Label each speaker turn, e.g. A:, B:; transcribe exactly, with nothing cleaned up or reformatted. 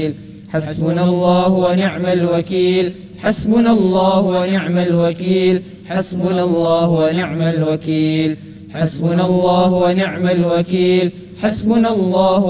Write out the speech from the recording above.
A: حسبنا الله ونعم الوكيل حسبنا الله ونعم الوكيل حسبنا الله ونعم الوكيل حسبنا الله ونعم الوكيل حسبنا الله